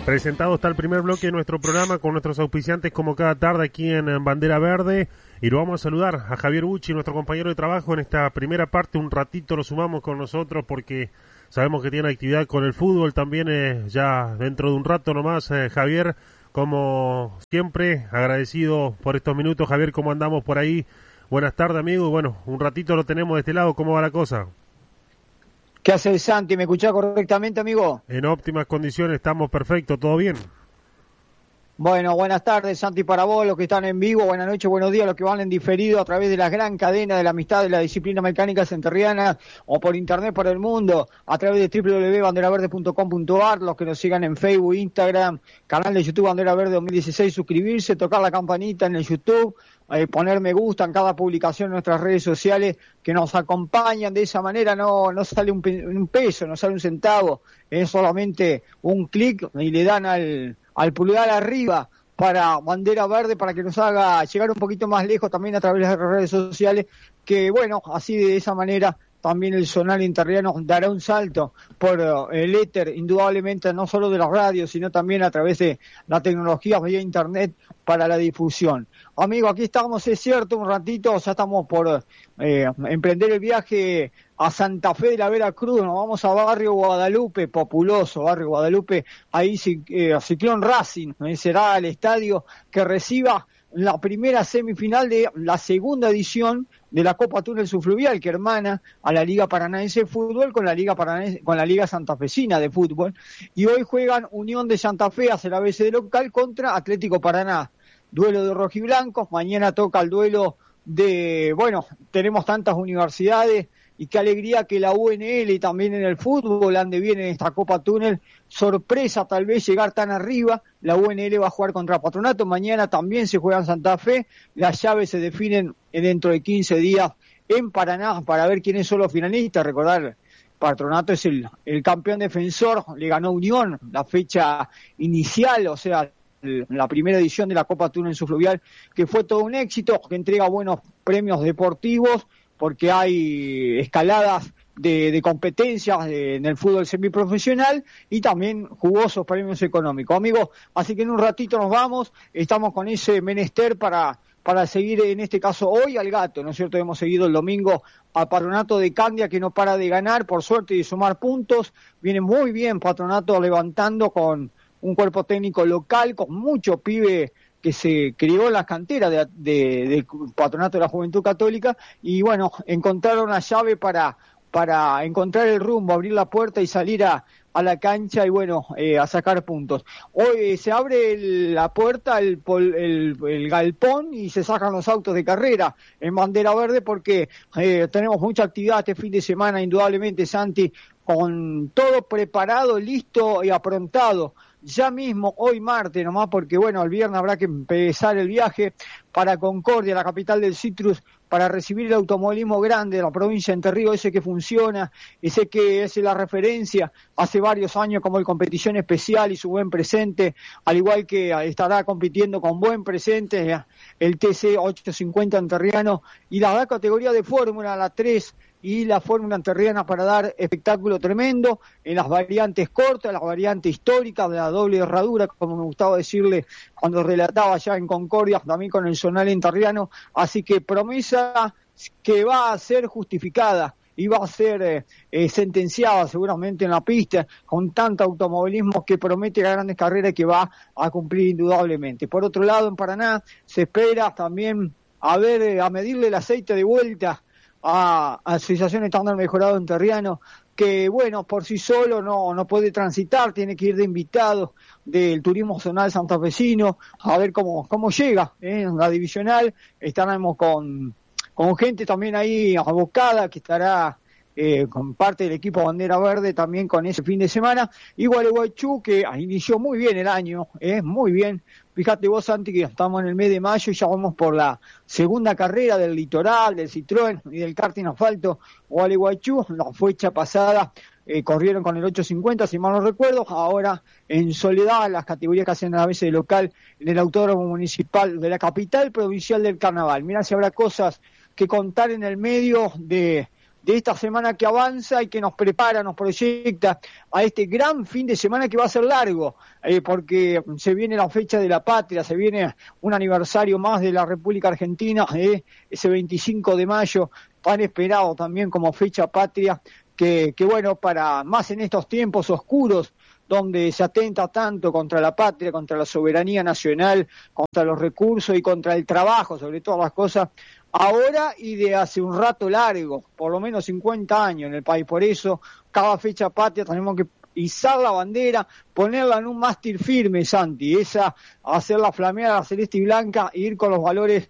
Presentado está el primer bloque de nuestro programa con nuestros auspiciantes como cada tarde aquí en Bandera Verde, y lo vamos a saludar a Javier Bucci, nuestro compañero de trabajo en esta primera parte. Un ratito lo sumamos con nosotros porque sabemos que tiene actividad con el fútbol también, ya dentro de un rato nomás. Javier, como siempre, agradecido por estos minutos. Javier, ¿cómo andamos por ahí? Buenas tardes, amigo. Bueno, un ratito lo tenemos de este lado. ¿Cómo va la cosa? ¿Qué hace Santi? ¿Me escuchás correctamente, amigo? En óptimas condiciones, estamos perfectos, ¿todo bien? Bueno, buenas tardes, Santi, para vos, los que están en vivo, buenas noches, buenos días, los que van en diferido a través de la gran cadena de la amistad de la disciplina mecánica santerriana o por internet por el mundo, a través de www.banderaverde.com.ar, los que nos sigan en Facebook, Instagram, canal de YouTube Bandera Verde 2016, suscribirse, tocar la campanita en el YouTube, poner me gusta en cada publicación en nuestras redes sociales que nos acompañan. De esa manera no sale un peso, no sale un centavo, es solamente un clic y le dan al pulgar arriba para Bandera Verde, para que nos haga llegar un poquito más lejos también a través de las redes sociales, que bueno, así de esa manera también el Zonal Interriano dará un salto por el éter, indudablemente, no solo de las radios, sino también a través de la tecnología vía internet para la difusión. Amigo, aquí estamos, es cierto, un ratito, ya estamos por emprender el viaje a Santa Fe de la Veracruz. Nos vamos a Barrio Guadalupe, populoso Barrio Guadalupe, ahí Ciclón Racing, será el estadio que reciba la primera semifinal de la segunda edición de la Copa Túnel Subfluvial, que hermana a la Liga Paranaense de Fútbol con la Liga Santafesina de Fútbol. Y hoy juegan Unión de Santa Fe, hace la BC de local, contra Atlético Paraná. Duelo de rojiblancos, mañana toca el duelo de, bueno, tenemos tantas universidades, y qué alegría que la UNL también en el fútbol ande bien en esta Copa Túnel. Sorpresa tal vez llegar tan arriba. La UNL va a jugar contra Patronato, mañana también se juega en Santa Fe. Las llaves se definen dentro de 15 días en Paraná para ver quiénes son los finalistas. Recordar, Patronato es el campeón defensor, le ganó Unión la fecha inicial, o sea, la primera edición de la Copa Túnel Subfluvial, que fue todo un éxito, que entrega buenos premios deportivos, porque hay escaladas de competencias en el fútbol semiprofesional y también jugosos premios económicos. Amigos, así que en un ratito nos vamos, estamos con ese menester para seguir, en este caso hoy, al Gato, ¿no es cierto? Hemos seguido el domingo a Patronato de Candia, que no para de ganar, por suerte, y de sumar puntos. Viene muy bien Patronato levantando con un cuerpo técnico local, con mucho pibe que se crió en las canteras de Patronato de la Juventud Católica, y bueno, encontraron la llave para encontrar el rumbo, abrir la puerta y salir a la cancha y bueno, a sacar puntos. Hoy se abre la puerta, el galpón, y se sacan los autos de carrera en Bandera Verde, porque tenemos mucha actividad este fin de semana, indudablemente, Santi, con todo preparado, listo y aprontado. Ya mismo, hoy martes nomás, porque bueno, el viernes habrá que empezar el viaje para Concordia, la capital del citrus, para recibir el automovilismo grande de la provincia de Entre Ríos, ese que funciona, ese que es la referencia hace varios años como el Competición Especial y su buen presente, al igual que estará compitiendo con buen presente el TC 850 Enterriano y la categoría de Fórmula, la 3, y la Fórmula Enterriana, para dar espectáculo tremendo en las variantes cortas, las variantes históricas de la doble herradura, como me gustaba decirle cuando relataba allá en Concordia, también con el Zonal Enterriano. Así que promesa que va a ser justificada y va a ser sentenciada seguramente en la pista, con tanto automovilismo que promete grandes carreras y que va a cumplir indudablemente. Por otro lado, en Paraná se espera también a medirle el aceite de vuelta a Asociación Estándar Mejorado Enterriano, que bueno, por sí solo no puede transitar, tiene que ir de invitado del turismo zonal santafesino, a ver cómo llega en la divisional. Estaremos con gente también ahí abocada, que estará con parte del equipo Bandera Verde también con ese fin de semana. Y Gualeguaychú, que inició muy bien el año, muy bien. Fíjate vos, Santi, que estamos en el mes de mayo y ya vamos por la segunda carrera del Litoral, del Citroën y del karting asfalto Gualeguaychú. La fecha pasada corrieron con el 850, si mal no recuerdo. Ahora en Soledad, las categorías que hacen a veces de local en el Autódromo Municipal de la capital provincial del Carnaval. Mirá si habrá cosas que contar en el medio de de esta semana que avanza y que nos prepara, nos proyecta a este gran fin de semana que va a ser largo, porque se viene la fecha de la patria, se viene un aniversario más de la República Argentina, ese 25 de mayo, tan esperado también como fecha patria, que bueno, para más en estos tiempos oscuros, donde se atenta tanto contra la patria, contra la soberanía nacional, contra los recursos y contra el trabajo, sobre todas las cosas, ahora y de hace un rato largo, por lo menos 50 años en el país. Por eso, cada fecha patria tenemos que izar la bandera, ponerla en un mástil firme, Santi, hacerla flamear a celeste y blanca e ir con los valores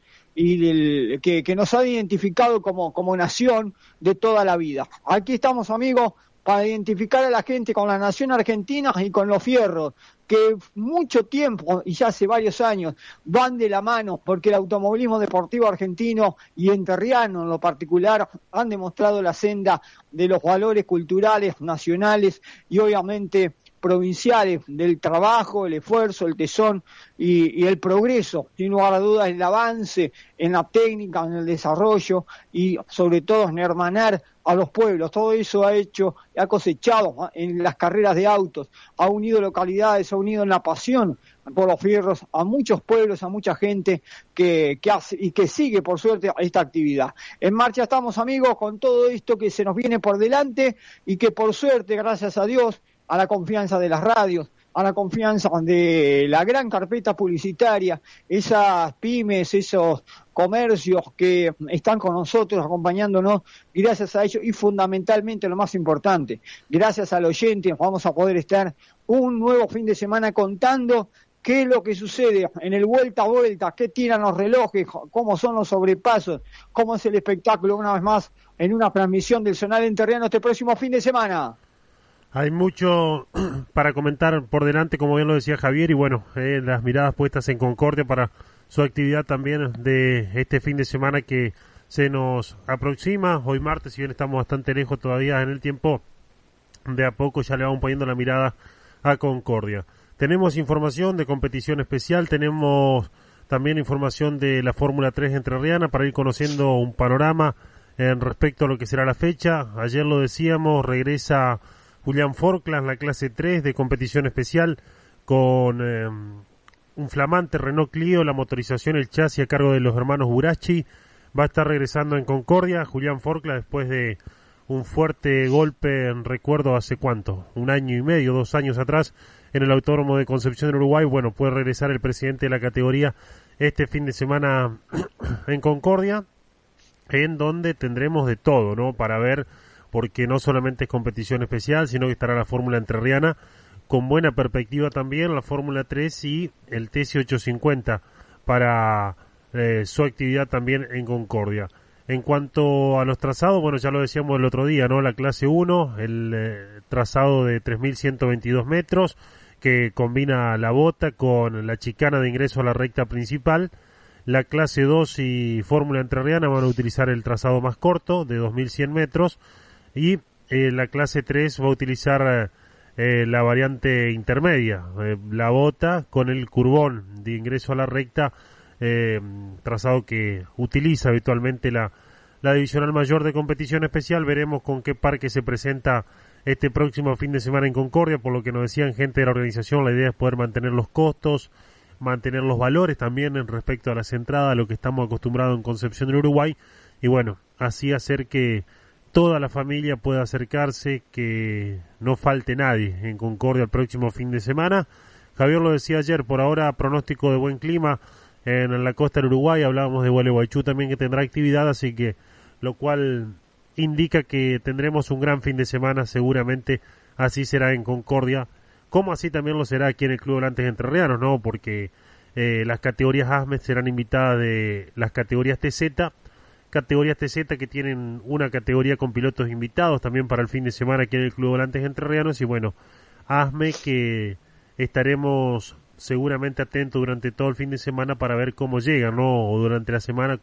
que nos han identificado como nación de toda la vida. Aquí estamos, amigos, para identificar a la gente con la nación argentina y con los fierros, que mucho tiempo, y ya hace varios años, van de la mano, porque el automovilismo deportivo argentino y enterriano en lo particular han demostrado la senda de los valores culturales, nacionales y obviamente provinciales, del trabajo, el esfuerzo, el tesón y el progreso, sin lugar a dudas, el avance en la técnica, en el desarrollo y sobre todo en hermanar a los pueblos. Todo eso ha cosechado en las carreras de autos, ha unido localidades, ha unido en la pasión por los fierros a muchos pueblos, a mucha gente que hace y que sigue, por suerte, esta actividad. En marcha estamos, amigos, con todo esto que se nos viene por delante y que, por suerte, gracias a Dios, a la confianza de las radios, a la confianza de la gran carpeta publicitaria, esas pymes, esos comercios que están con nosotros, acompañándonos, gracias a ellos y fundamentalmente lo más importante, gracias al oyente vamos a poder estar un nuevo fin de semana contando qué es lo que sucede en el vuelta a vuelta, qué tiran los relojes, cómo son los sobrepasos, cómo es el espectáculo, una vez más, en una transmisión del Zonal Enterriano este próximo fin de semana. Hay mucho para comentar por delante, como bien lo decía Javier, y bueno, las miradas puestas en Concordia para su actividad también de este fin de semana que se nos aproxima. Hoy martes, si bien estamos bastante lejos todavía en el tiempo, de a poco ya le vamos poniendo la mirada a Concordia. Tenemos información de competición especial, tenemos también información de la Fórmula 3 entrerriana para ir conociendo un panorama en respecto a lo que será la fecha. Ayer lo decíamos, regresa Julián Forclas, la clase 3 de competición especial, con un flamante Renault Clio, la motorización, el chasis a cargo de los hermanos Burachi. Va a estar regresando en Concordia Julián Forclas después de un fuerte golpe, en recuerdo hace cuánto, 1 año y medio, 2 años atrás, en el Autódromo de Concepción del Uruguay. Bueno, puede regresar el presidente de la categoría este fin de semana en Concordia, en donde tendremos de todo, ¿no? Para ver, porque no solamente es competición especial, sino que estará la Fórmula Entrerriana, con buena perspectiva también, la Fórmula 3 y el TC850 para su actividad también en Concordia. En cuanto a los trazados, bueno, ya lo decíamos el otro día, ¿no? La clase 1, el trazado de 3.122 metros, que combina la bota con la chicana de ingreso a la recta principal. La clase 2 y Fórmula Entrerriana van a utilizar el trazado más corto, de 2.100 metros, y la clase 3 va a utilizar la variante intermedia, la bota con el curbón de ingreso a la recta, trazado que utiliza habitualmente la divisional mayor de competición especial. Veremos con qué parque se presenta este próximo fin de semana en Concordia. Por lo que nos decían gente de la organización, la idea es poder mantener los costos, mantener los valores también en respecto a las entradas, a lo que estamos acostumbrados en Concepción del Uruguay, y bueno, así hacer que toda la familia pueda acercarse, que no falte nadie en Concordia el próximo fin de semana. Javier lo decía ayer, por ahora pronóstico de buen clima en la costa del Uruguay. Hablábamos de Gualeguaychú también, que tendrá actividad, así que lo cual indica que tendremos un gran fin de semana. Seguramente así será en Concordia, como así también lo será aquí en el Club Volantes Entrerrianos, ¿no? Porque las categorías ASME serán invitadas de las categorías TZ que tienen una categoría con pilotos invitados también para el fin de semana aquí en el Club Volantes Entrerrianos. Y bueno, ASME, que estaremos seguramente atentos durante todo el fin de semana para ver cómo llegan, ¿no? O durante la semana,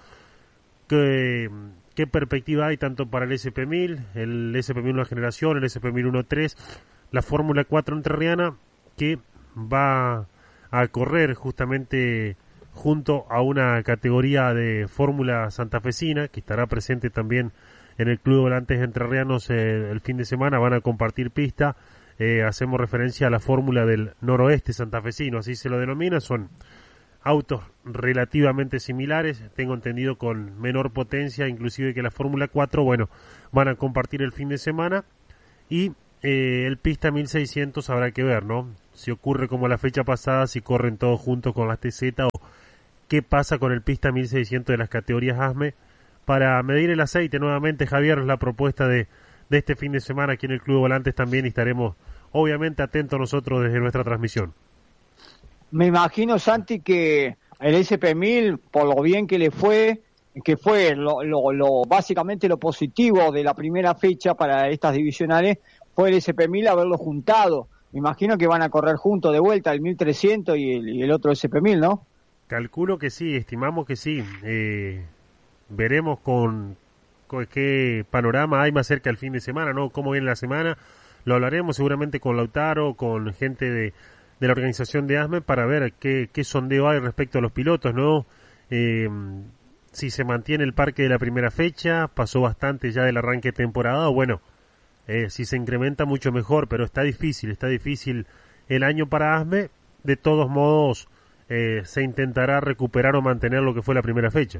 qué perspectiva hay tanto para el SP1000, el SP1000 Nueva Generación, el SP1000 1.3, la Fórmula 4 entrerriana, que va a correr justamente junto a una categoría de Fórmula santafesina, que estará presente también en el Club de Volantes Entrerrianos el fin de semana van a compartir pista. Hacemos referencia a la fórmula del noroeste santafesino, así se lo denomina. Son autos relativamente similares, tengo entendido con menor potencia inclusive que la Fórmula 4. Bueno, van a compartir el fin de semana y el pista 1600 habrá que ver, ¿no? Si ocurre como la fecha pasada, si corren todos juntos con las TZ, o qué pasa con el pista 1600 de las categorías ASME para medir el aceite. Nuevamente, Javier, la propuesta de este fin de semana aquí en el Club de Volantes también, y estaremos obviamente atentos nosotros desde nuestra transmisión. Me imagino, Santi, que el SP1000, por lo bien que le fue, que fue básicamente lo positivo de la primera fecha para estas divisionales, fue el SP1000 haberlo juntado. Me imagino que van a correr juntos de vuelta el 1300 y el otro SP1000, ¿no? Calculo que sí, estimamos que sí. Veremos con qué panorama hay más cerca el fin de semana, ¿no? Cómo viene la semana. Lo hablaremos seguramente con Lautaro, con gente de la organización de ASME para ver qué sondeo hay respecto a los pilotos, ¿no? Si se mantiene el parque de la primera fecha, pasó bastante ya del arranque de temporada, o bueno, si se incrementa mucho mejor, pero está difícil el año para ASME. De todos modos, se intentará recuperar o mantener lo que fue la primera fecha.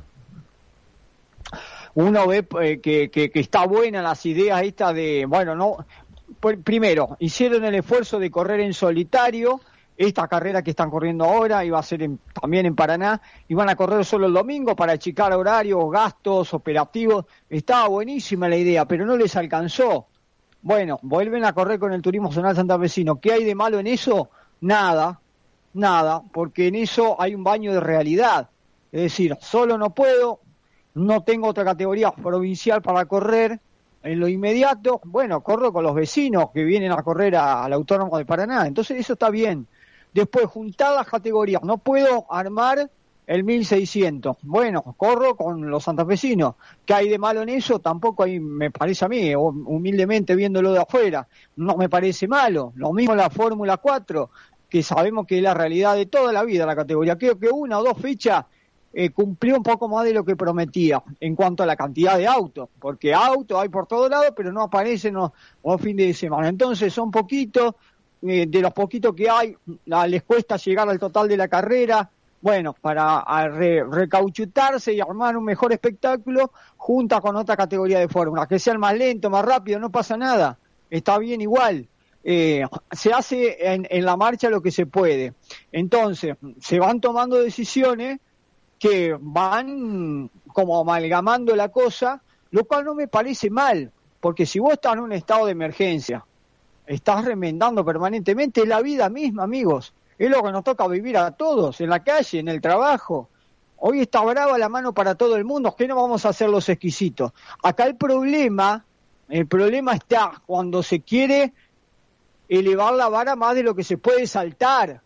Uno ve que está buena las ideas estas de, bueno, no, primero, hicieron el esfuerzo de correr en solitario, esta carrera que están corriendo ahora iba a ser también en Paraná, iban a correr solo el domingo para achicar horarios, gastos, operativos. Estaba buenísima la idea, pero no les alcanzó. Bueno, vuelven a correr con el Turismo Zonal Santafesino. ¿Qué hay de malo en eso? Nada, porque en eso hay un baño de realidad. Es decir, solo no puedo, no tengo otra categoría provincial para correr en lo inmediato. Bueno, corro con los vecinos que vienen a correr al Autónomo de Paraná. Entonces eso está bien. Después, juntar las categorías. No puedo armar el 1600. Bueno, corro con los santafesinos. ¿Qué hay de malo en eso? Tampoco hay, me parece a mí, humildemente viéndolo de afuera, no me parece malo. Lo mismo la Fórmula 4, que sabemos que es la realidad de toda la vida la categoría. Creo que una o dos fechas cumplió un poco más de lo que prometía en cuanto a la cantidad de autos, porque autos hay por todos lados, pero no aparecen los fines de semana. Entonces son poquitos, de los poquitos que hay, les cuesta llegar al total de la carrera. Bueno, para recauchutarse y armar un mejor espectáculo, junta con otra categoría de fórmula, que sean más lento, más rápido, no pasa nada, está bien igual. Se hace en la marcha lo que se puede. Entonces, se van tomando decisiones que van como amalgamando la cosa, lo cual no me parece mal, porque si vos estás en un estado de emergencia, estás remendando permanentemente, es la vida misma, amigos, es lo que nos toca vivir a todos, en la calle, en el trabajo. Hoy está brava la mano para todo el mundo, ¿qué no vamos a hacer los exquisitos? Acá el problema está cuando se quiere elevar la vara más de lo que se puede saltar.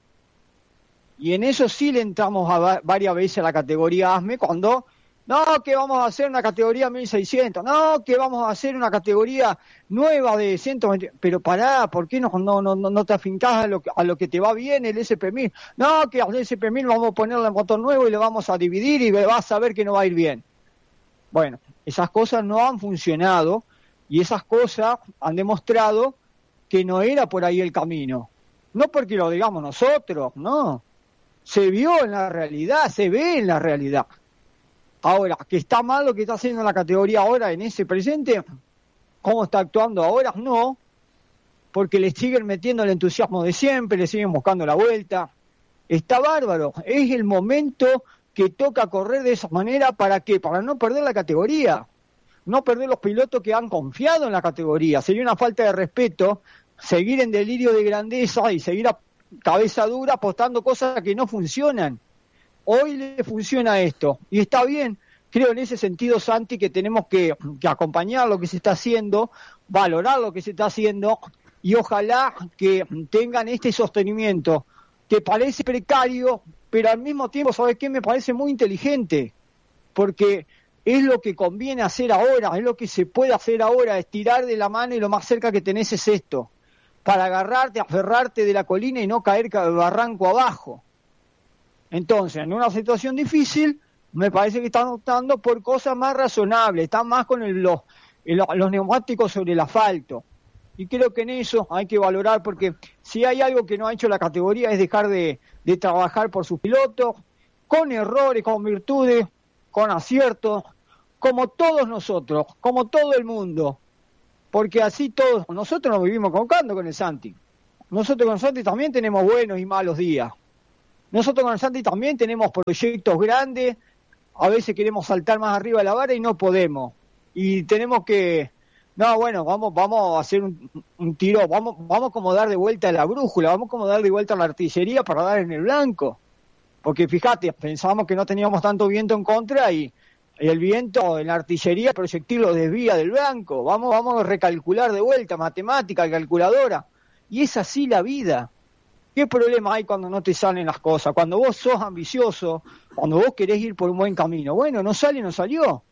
Y en eso sí le entramos varias veces a la categoría ASME, cuando, no, que vamos a hacer una categoría 1600, no, que vamos a hacer una categoría nueva de 120, pero pará, ¿por qué no te afincás a lo que te va bien el SP1000? No, que al SP1000 vamos a ponerle el motor nuevo y lo vamos a dividir y vas a ver que no va a ir bien. Bueno, esas cosas no han funcionado y esas cosas han demostrado que no era por ahí el camino. No porque lo digamos nosotros, no. Se vio en la realidad, se ve en la realidad. Ahora, que está mal lo que está haciendo la categoría ahora en ese presente, ¿cómo está actuando ahora? No, porque le siguen metiendo el entusiasmo de siempre, le siguen buscando la vuelta. Está bárbaro, es el momento que toca correr de esa manera. ¿Para qué? Para no perder la categoría, no perder los pilotos que han confiado en la categoría. Sería una falta de respeto seguir en delirio de grandeza y seguir a cabeza dura apostando cosas que no funcionan. Hoy le funciona esto y está bien. Creo en ese sentido, Santi, que tenemos que acompañar lo que se está haciendo, valorar lo que se está haciendo y ojalá que tengan este sostenimiento que parece precario, pero al mismo tiempo, ¿sabes qué? Me parece muy inteligente, porque es lo que conviene hacer ahora, es lo que se puede hacer ahora, estirar de la mano y lo más cerca que tenés es esto, para agarrarte, aferrarte de la colina y no caer barranco abajo. Entonces, en una situación difícil, me parece que están optando por cosas más razonables, están más con los neumáticos sobre el asfalto. Y creo que en eso hay que valorar, porque si hay algo que no ha hecho la categoría es dejar de trabajar por sus pilotos, con errores, con virtudes, con aciertos, como todos nosotros, como todo el mundo. Porque así todos, nosotros nos vivimos colocando con el Santi. Nosotros con el Santi también tenemos buenos y malos días. Nosotros con el Santi también tenemos proyectos grandes, a veces queremos saltar más arriba de la vara y no podemos. Y tenemos que, vamos a hacer un tiro, vamos como dar de vuelta a la brújula, vamos como dar de vuelta a la artillería para dar en el blanco. Porque fíjate, pensábamos que no teníamos tanto viento en contra y el viento en la artillería, el proyectil lo desvía del blanco. Vamos a recalcular de vuelta, matemática, calculadora. Y es así la vida. ¿Qué problema hay cuando no te salen las cosas? Cuando vos sos ambicioso, cuando vos querés ir por un buen camino. Bueno, no salió.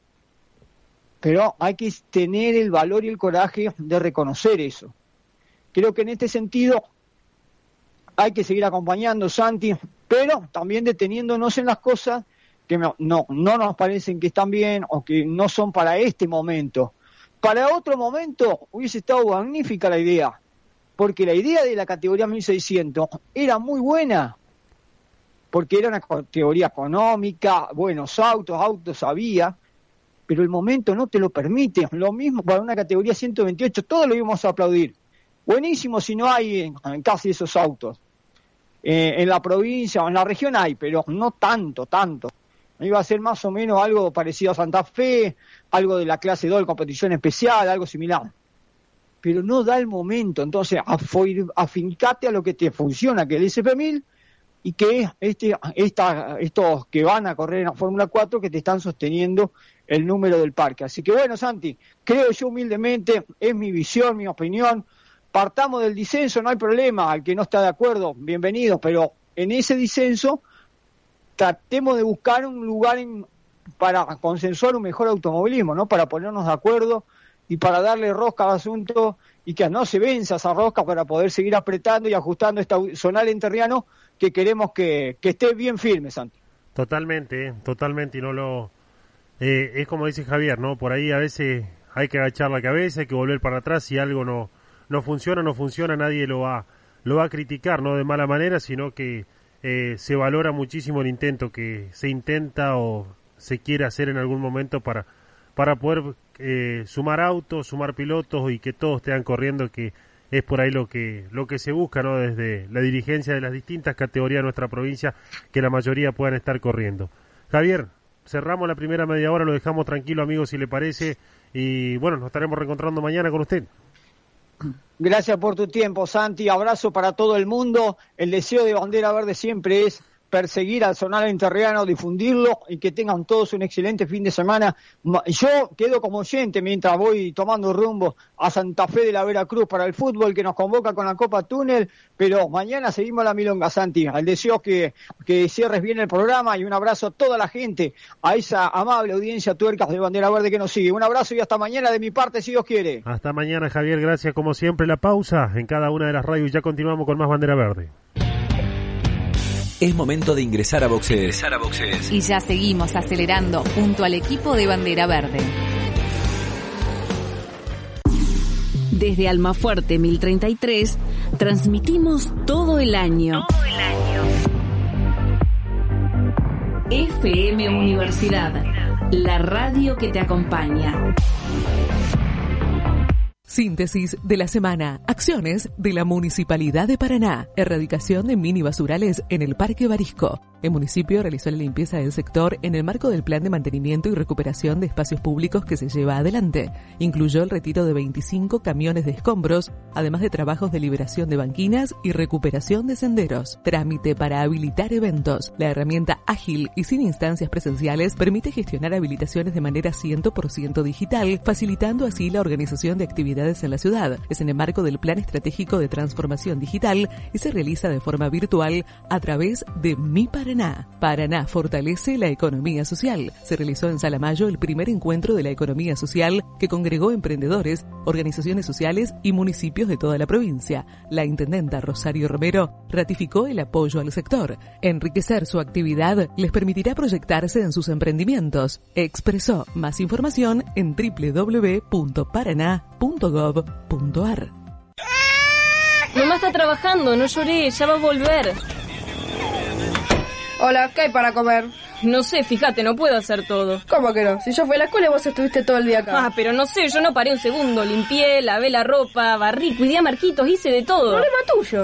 Pero hay que tener el valor y el coraje de reconocer eso. Creo que en este sentido hay que seguir acompañando, Santi, pero también deteniéndonos en las cosas que no nos parecen que están bien o que no son para este momento. Para otro momento hubiese estado magnífica la idea, porque la idea de la categoría 1600 era muy buena, porque era una categoría económica, buenos autos había, pero el momento no te lo permite. Lo mismo para una categoría 128, todos lo íbamos a aplaudir. Buenísimo si no hay en casi esos autos. En la provincia o en la región hay, pero no tanto. Iba a ser más o menos algo parecido a Santa Fe, algo de la clase 2 de competición especial, algo similar. Pero no da el momento, entonces afincate a lo que te funciona, que es el SP1000, y que estos que van a correr en la Fórmula 4 que te están sosteniendo el número del parque. Así que bueno, Santi, creo yo humildemente, es mi visión, mi opinión, partamos del disenso, no hay problema, al que no está de acuerdo, bienvenido, pero en ese disenso tratemos de buscar un lugar para consensuar un mejor automovilismo, ¿no? Para ponernos de acuerdo y para darle rosca al asunto y que no se venza esa rosca para poder seguir apretando y ajustando esta zonal enterriano que queremos que esté bien firme, Santi. Totalmente, y no lo... es como dice Javier, ¿no? Por ahí a veces hay que agachar la cabeza, hay que volver para atrás, si algo no funciona, nadie lo va a criticar, no de mala manera, sino que se valora muchísimo el intento que se intenta o se quiere hacer en algún momento para poder sumar autos, sumar pilotos y que todos estén corriendo, que es por ahí lo que se busca, ¿no? Desde la dirigencia de las distintas categorías de nuestra provincia, que la mayoría puedan estar corriendo. Javier, cerramos la primera media hora, lo dejamos tranquilo, amigos, si le parece, y bueno, nos estaremos reencontrando mañana con usted. Gracias por tu tiempo, Santi. Abrazo para todo el mundo. El deseo de Bandera Verde siempre es perseguir al zonal enterriano, difundirlo y que tengan todos un excelente fin de semana. Yo quedo como oyente mientras voy tomando rumbo a Santa Fe de la Veracruz para el fútbol que nos convoca con la Copa Túnel, pero mañana seguimos la milonga, Santi. El deseo que cierres bien el programa y un abrazo a toda la gente, a esa amable audiencia tuercas de Bandera Verde que nos sigue. Un abrazo y hasta mañana de mi parte, si Dios quiere. Hasta mañana, Javier, gracias como siempre. La pausa en cada una de las radios y ya continuamos con más Bandera Verde. Es momento de ingresar a boxes. Y ya seguimos acelerando junto al equipo de Bandera Verde. Desde Almafuerte 1033 transmitimos todo el año. FM Universidad, la radio que te acompaña. Síntesis de la semana. Acciones de la Municipalidad de Paraná. Erradicación de mini basurales en el Parque Barisco. El municipio realizó la limpieza del sector en el marco del plan de mantenimiento y recuperación de espacios públicos que se lleva adelante. Incluyó el retiro de 25 camiones de escombros, además de trabajos de liberación de banquinas y recuperación de senderos. Trámite para habilitar eventos. La herramienta ágil y sin instancias presenciales permite gestionar habilitaciones de manera 100% digital, facilitando así la organización de actividades en la ciudad. Es en el marco del Plan Estratégico de Transformación Digital y se realiza de forma virtual a través de Mi Paraná. Paraná. Paraná fortalece la economía social. Se realizó en Salamayo el primer encuentro de la economía social que congregó emprendedores, organizaciones sociales y municipios de toda la provincia. La intendenta Rosario Romero ratificó el apoyo al sector. Enriquecer su actividad les permitirá proyectarse en sus emprendimientos. Expresó más información en www.paraná.gov.ar. Mamá está trabajando, no lloré, ya va a volver. Hola, ¿qué hay para comer? No sé, fíjate, no puedo hacer todo. ¿Cómo que no? Si yo fui a la escuela y vos estuviste todo el día acá. Ah, pero no sé, yo no paré un segundo. Limpié, lavé la ropa, barrí, cuidé a Marquitos, hice de todo. Problema tuyo.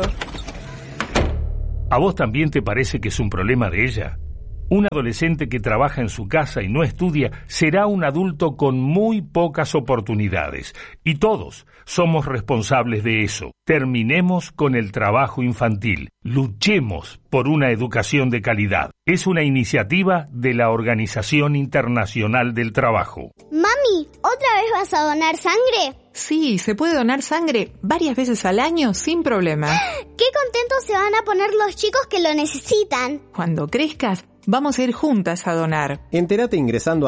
¿A vos también te parece que es un problema de ella? Un adolescente que trabaja en su casa y no estudia será un adulto con muy pocas oportunidades. Y todos somos responsables de eso. Terminemos con el trabajo infantil. Luchemos por una educación de calidad. Es una iniciativa de la Organización Internacional del Trabajo. Mami, ¿otra vez vas a donar sangre? Sí, se puede donar sangre varias veces al año sin problema. ¡Qué contentos se van a poner los chicos que lo necesitan! Cuando crezcas, vamos a ir juntas a donar. Entérate ingresando a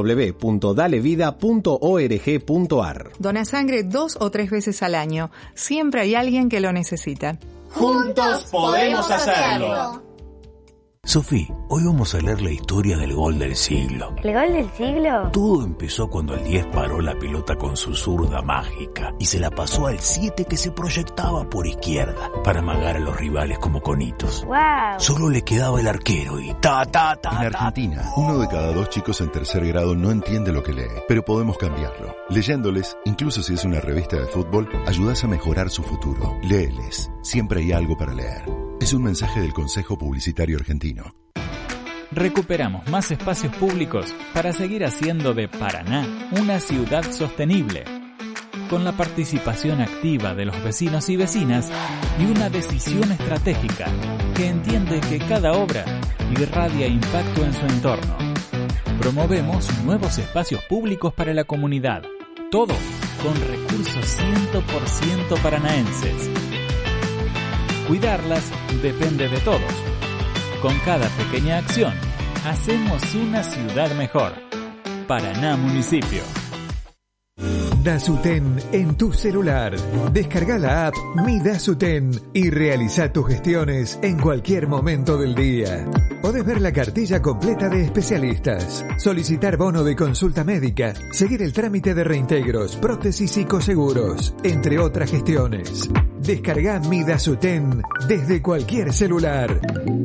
www.dalevida.org.ar. Dona sangre 2 o 3 veces al año. Siempre hay alguien que lo necesita. ¡Juntos podemos hacerlo! Sofi, hoy vamos a leer la historia del gol del siglo. ¿El gol del siglo? Todo empezó cuando el 10 paró la pelota con su zurda mágica y se la pasó al 7 que se proyectaba por izquierda para amagar a los rivales como conitos. ¡Wow! Solo le quedaba el arquero y ta. En Argentina, 1 de cada 2 chicos en tercer grado no entiende lo que lee, pero podemos cambiarlo. Leyéndoles, incluso si es una revista de fútbol, ayudas a mejorar su futuro. Léeles, siempre hay algo para leer. Es un mensaje del Consejo Publicitario Argentino. Recuperamos más espacios públicos para seguir haciendo de Paraná una ciudad sostenible, con la participación activa de los vecinos y vecinas y una decisión estratégica que entiende que cada obra irradia impacto en su entorno. Promovemos nuevos espacios públicos para la comunidad, todo con recursos 100% paranaenses. Cuidarlas depende de todos. Con cada pequeña acción, hacemos una ciudad mejor. Paraná Municipio. Dasuten en tu celular. Descarga la app Mi Dasuten y realiza tus gestiones en cualquier momento del día. Podés ver la cartilla completa de especialistas, solicitar bono de consulta médica, seguir el trámite de reintegros, prótesis y coseguros, entre otras gestiones. Descarga Mi Dasuten desde cualquier celular.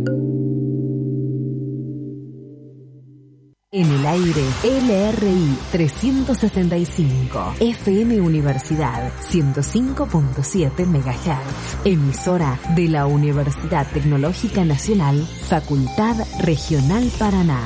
En el aire, LRI 365, FM Universidad 105.7 MHz, emisora de la Universidad Tecnológica Nacional, Facultad Regional Paraná.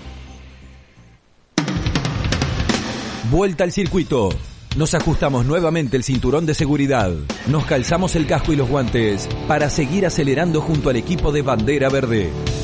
Vuelta al circuito. Nos ajustamos nuevamente el cinturón de seguridad. Nos calzamos el casco y los guantes para seguir acelerando junto al equipo de Bandera Verde.